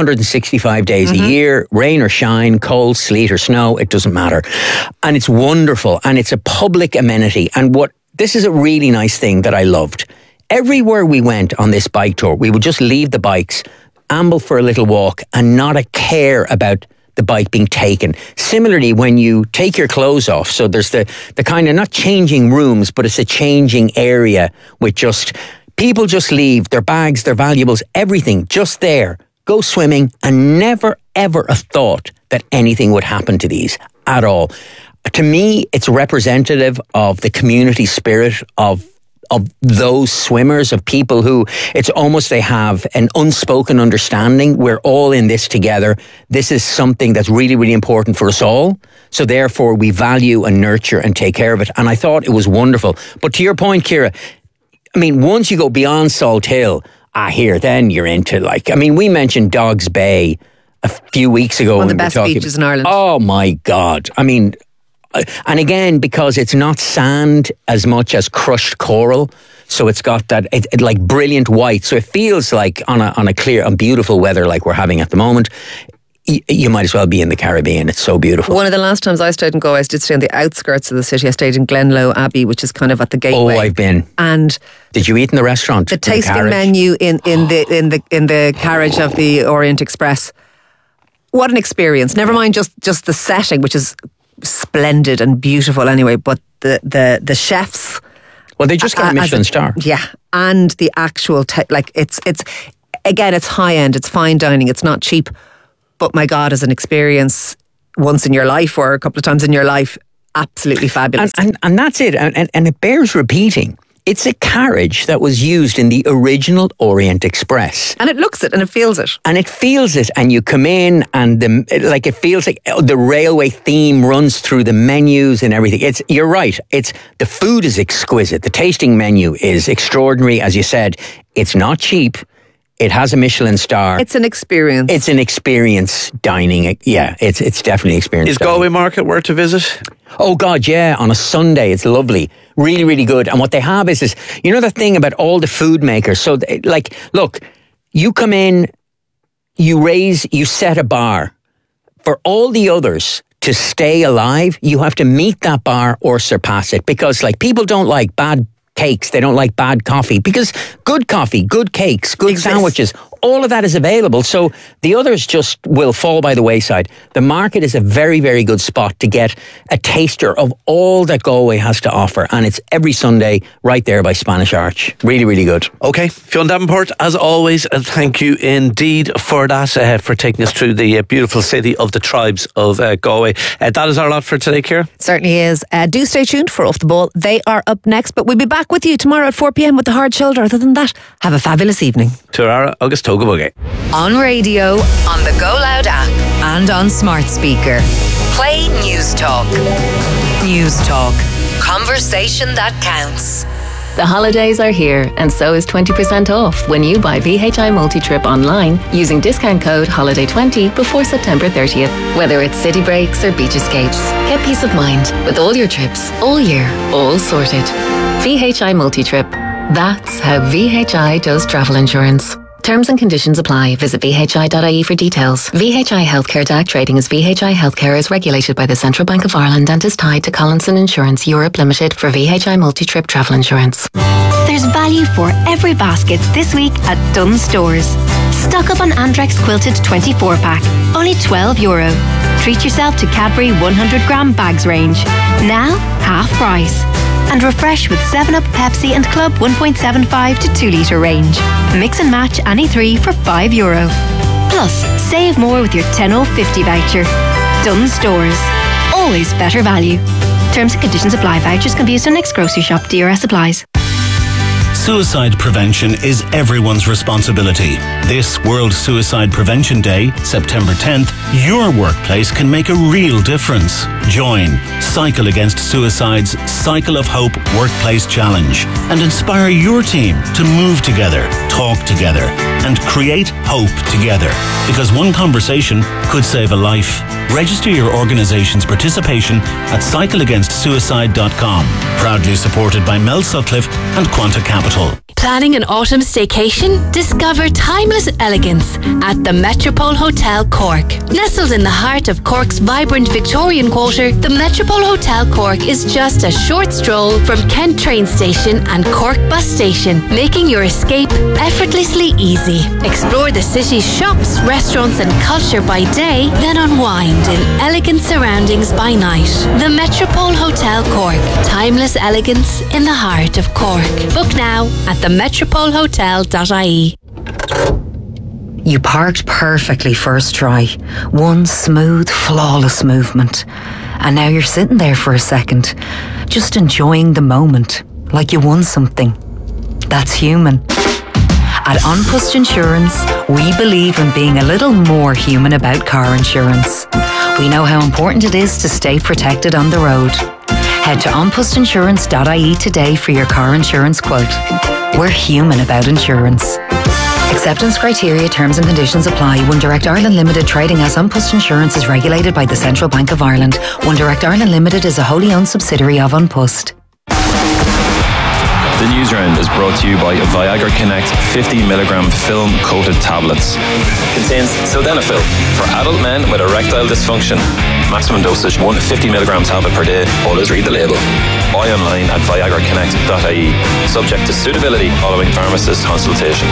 365 days a year, rain or shine, cold, sleet or snow, it doesn't matter. And it's wonderful, and it's a public amenity. And this is a really nice thing that I loved. Everywhere we went on this bike tour, we would just leave the bikes, amble for a little walk, and not a care about the bike being taken. Similarly, when you take your clothes off, so there's the kind of not changing rooms, but it's a changing area with just... People just leave their bags, their valuables, everything just there, go swimming, and never, ever a thought that anything would happen to these at all. To me, it's representative of the community spirit of those swimmers, of people who, it's almost they have an unspoken understanding. We're all in this together. This is something that's really, really important for us all. So therefore, we value and nurture and take care of it. And I thought it was wonderful. But to your point, Ciara, I mean, once you go beyond Salt Hill, then you're into we mentioned Dogs Bay a few weeks ago. One of the best beaches in Ireland. Oh my God. I mean, and again, because it's not sand as much as crushed coral. So it's got that, brilliant white. So it feels like on a clear and beautiful weather like we're having at the moment. you might as well be in the Caribbean. It's so beautiful. One of the last times I stayed in Galway, I did stay on the outskirts of the city. I stayed in Glenlow Abbey, which is kind of at the gateway. Oh, I've been. And did you eat in the restaurant? The tasting menu in the carriage of the Orient Express. What an experience! Never mind just the setting, which is splendid and beautiful anyway, but the chefs. Well, they just got a Michelin star. Yeah, and the actual it's again, it's high end, it's fine dining, it's not cheap. But my God, as an experience once in your life or a couple of times in your life, absolutely fabulous. And that's it. And it bears repeating. It's a carriage that was used in the original Orient Express. And it looks it and it feels it. And it feels it. And you come in and it feels like the railway theme runs through the menus and everything. You're right. The food is exquisite. The tasting menu is extraordinary. As you said, it's not cheap. It has a Michelin star. It's an experience. It's an experience dining. Yeah, it's definitely experience. Is Galway Market worth to visit? Oh God, yeah. On a Sunday, it's lovely. Really, really good. And what they have is you know the thing about all the food makers. So look, you come in, you set a bar. For all the others to stay alive, you have to meet that bar or surpass it. Because people don't like bad cakes, they don't like bad coffee, because good coffee, good cakes, good sandwiches, all of that is available. So the others just will fall by the wayside. The market is a very, very good spot to get a taster of all that Galway has to offer. And it's every Sunday right there by Spanish Arch. Really, really good. Okay. Fionn Davenport, as always, and thank you indeed for that, for taking us through the beautiful city of the tribes of Galway. That is our lot for today, Ciara. Certainly is. Do stay tuned for Off the Ball. They are up next, but we'll be back with you tomorrow at 4 p.m. with the hard shoulder. Other than that, have a fabulous evening. Tuara August Toga Bugay. On radio, on the Go Loud app, and on smart speaker. Play News Talk. News Talk. Conversation that counts. The holidays are here, and so is 20% off when you buy VHI Multi-Trip online using discount code HOLIDAY20 before September 30th. Whether it's city breaks or beach escapes, get peace of mind with all your trips, all year, all sorted. VHI Multi-Trip. That's how VHI does travel insurance. Terms and conditions apply. Visit vhi.ie for details. VHI Healthcare DAC trading as VHI Healthcare is regulated by the Central Bank of Ireland and is tied to Collinson Insurance Europe Limited for VHI Multi-Trip Travel Insurance. There's value for every basket this week at Dunnes Stores. Stock up on Andrex Quilted 24-pack, only €12. Treat yourself to Cadbury 100-gram bags range, now half price. And refresh with 7-Up, Pepsi and Club 1.75 to 2 litre range. Mix and match any 3 for €5. Plus, save more with your 10/50 voucher. Dunnes Stores. Always better value. Terms and conditions apply. Vouchers can be used on next grocery shop. DRS applies. Suicide prevention is everyone's responsibility. This World Suicide Prevention Day, September 10th, your workplace can make a real difference. Join Cycle Against Suicide's Cycle of Hope Workplace Challenge and inspire your team to move together, talk together, and create hope together. Because one conversation could save a life. Register your organisation's participation at cycleagainstsuicide.com. Proudly supported by Mel Sutcliffe and Quanta Capital. Planning an autumn staycation? Discover timeless elegance at the Metropole Hotel Cork. Nestled in the heart of Cork's vibrant Victorian quarter, the Metropole Hotel Cork is just a short stroll from Kent train station and Cork bus station, making your escape effortlessly easy. Explore the city's shops, restaurants and culture by day, then unwind in elegant surroundings by night. The Metropole Hotel Cork. Timeless elegance in the heart of Cork. Book now at themetropolehotel.ie. You parked perfectly first try. One smooth, flawless movement. And now you're sitting there for a second, just enjoying the moment, like you won something. That's human. At Unpust Insurance, we believe in being a little more human about car insurance. We know how important it is to stay protected on the road. Head to unpustinsurance.ie today for your car insurance quote. We're human about insurance. Acceptance criteria, terms and conditions apply. One Direct Ireland Limited trading as Unpust Insurance is regulated by the Central Bank of Ireland. One Direct Ireland Limited is a wholly owned subsidiary of Unpust. The News Round is brought to you by Viagra Connect 50mg film-coated tablets. Contains sildenafil for adult men with erectile dysfunction. Maximum dosage 1 50mg tablet per day. Always read the label. Buy online at viagraconnect.ie. Subject to suitability following pharmacist consultation.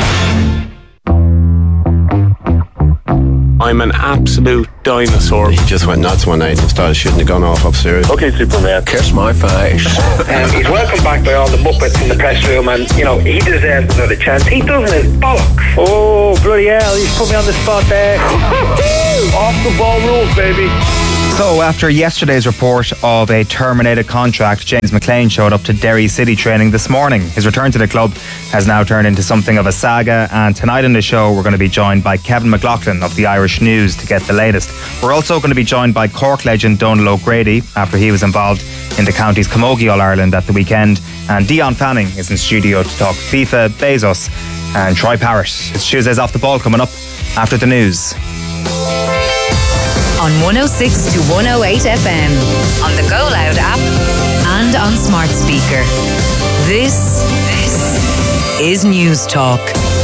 I'm an absolute dinosaur. He just went nuts one night and started shooting the gun off upstairs. Okay, Superman. Kiss my face. He's welcomed back by all the Muppets in the press room, and, you know, he deserves another chance. He doesn't his bollocks. Oh, bloody hell, he's put me on the spot there. Off the ball rules, baby. So, after yesterday's report of a terminated contract, James McLean showed up to Derry City training this morning. His return to the club has now turned into something of a saga, and tonight on the show we're going to be joined by Kevin McLaughlin of the Irish News to get the latest. We're also going to be joined by Cork legend Donal O'Grady after he was involved in the county's Camogie All-Ireland at the weekend, and Dion Fanning is in studio to talk FIFA, Bezos and Troy Parrott. It's Tuesday's Off the Ball coming up after the news. On 106 to 108 FM, on the Go Loud app, and on smart speaker. This is News Talk.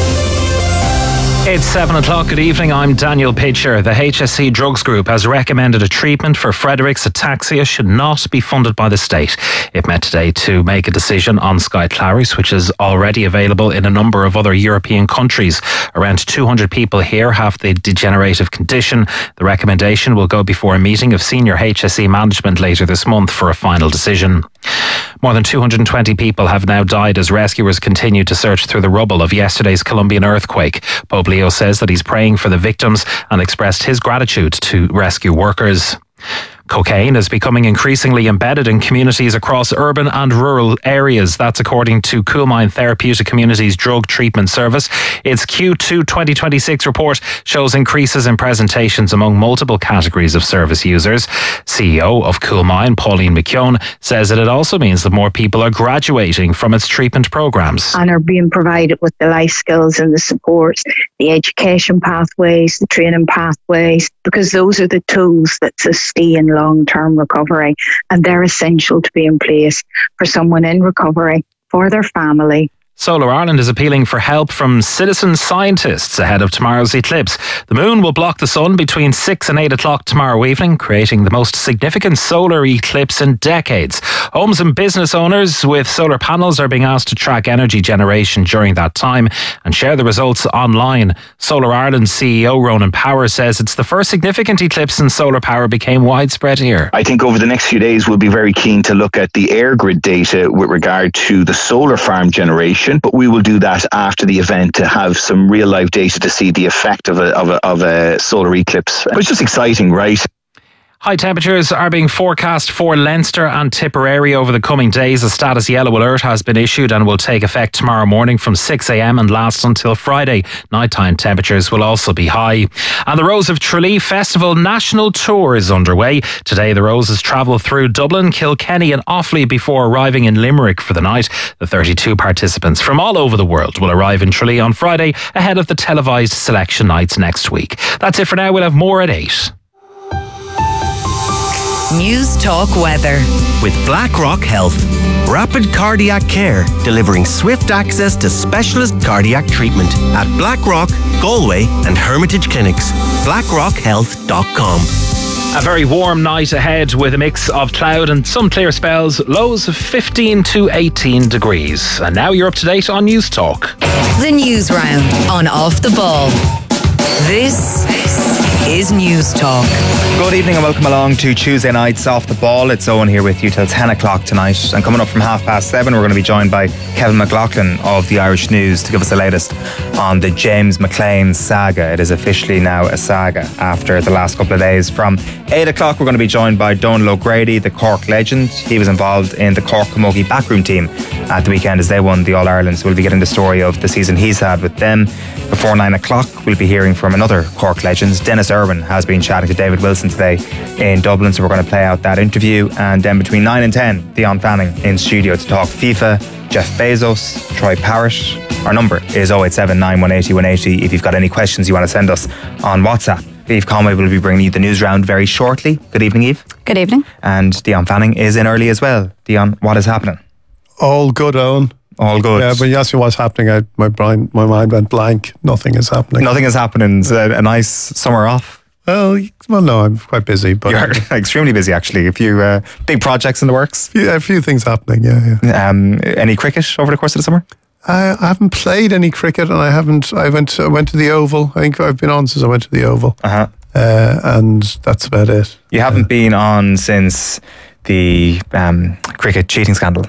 It's 7 o'clock. Good evening. I'm Daniel Pitcher. The HSE Drugs Group has recommended a treatment for Frederick's ataxia should not be funded by the state. It met today to make a decision on Skyclarys, which is already available in a number of other European countries. Around 200 people here have the degenerative condition. The recommendation will go before a meeting of senior HSE management later this month for a final decision. More than 220 people have now died as rescuers continue to search through the rubble of yesterday's Colombian earthquake. Pope Leo says that he's praying for the victims and expressed his gratitude to rescue workers. Cocaine is becoming increasingly embedded in communities across urban and rural areas. That's according to Coolmine Therapeutic Communities Drug Treatment Service. Its Q2 2026 report shows increases in presentations among multiple categories of service users. CEO of Coolmine, Pauline McKeown, says that it also means that more people are graduating from its treatment programs. And are being provided with the life skills and the support, the education pathways, the training pathways, because those are the tools that sustain long-term recovery, and they're essential to be in place for someone in recovery, for their family. Solar Ireland is appealing for help from citizen scientists ahead of tomorrow's eclipse. The moon will block the sun between 6 and 8 o'clock tomorrow evening, creating the most significant solar eclipse in decades. Homes and business owners with solar panels are being asked to track energy generation during that time and share the results online. Solar Ireland CEO Ronan Power says it's the first significant eclipse in solar power became widespread here. I think over the next few days we'll be very keen to look at the air grid data with regard to the solar farm generation. But we will do that after the event to have some real life data to see the effect of a solar eclipse. But it's just exciting, right? High temperatures are being forecast for Leinster and Tipperary over the coming days. A status yellow alert has been issued and will take effect tomorrow morning from 6 a.m. and last until Friday. Nighttime temperatures will also be high. And the Rose of Tralee Festival National Tour is underway. Today the Roses travel through Dublin, Kilkenny and Offaly before arriving in Limerick for the night. The 32 participants from all over the world will arrive in Tralee on Friday ahead of the televised selection nights next week. That's it for now. We'll have more at 8. News Talk weather. With BlackRock Health. Rapid cardiac care, delivering swift access to specialist cardiac treatment at BlackRock, Galway and Hermitage Clinics. BlackRockHealth.com. A very warm night ahead with a mix of cloud and some clear spells, lows of 15 to 18 degrees. And now you're up to date on News Talk. The News Round on Off the Ball. This is News Talk. Good evening and welcome along to Tuesday night's Off the Ball. It's Owen here with you till 10 o'clock tonight. And coming up from 7:30, we're going to be joined by Kevin McLaughlin of the Irish News to give us the latest on the James McLean saga. It is officially now a saga after the last couple of days. From 8 o'clock, we're going to be joined by Donal O'Grady, the Cork legend. He was involved in the Cork Camogie backroom team at the weekend as they won the All-Ireland. So we'll be getting the story of the season he's had with them. Before 9 o'clock, we'll be hearing from another Cork legend. Dennis Irwin has been chatting to David Wilson today in Dublin, so we're going to play out that interview. And then between 9 and 10, Dion Fanning in studio to talk FIFA, Jeff Bezos, Troy Parrott. Our number is 087 9180 180 if you've got any questions you want to send us on WhatsApp. Eve Conway will be bringing you the news round very shortly. Good evening, Eve. Good evening. And Dion Fanning is in early as well. Dion, what is happening? All good, Owen. All good. Yeah, but you asked me what's happening. My mind went blank. Nothing is happening. Nothing is happening. It's a nice summer off. Well, no, I'm quite busy. But you're extremely busy, actually. A few big projects in the works. A few things happening. Yeah. Any cricket over the course of the summer? I haven't played any cricket, and I went to the Oval. I think I've been on since I went to the Oval. And that's about it. You haven't been on since the cricket cheating scandal.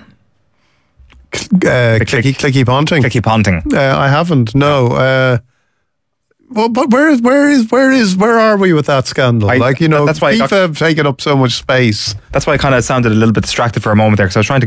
Clicky Ponting. Clicky Ponting. I haven't. No. Well, but where are we with that scandal? That's why FIFA have taken up so much space. That's why I kind of sounded a little bit distracted for a moment there, because I was trying to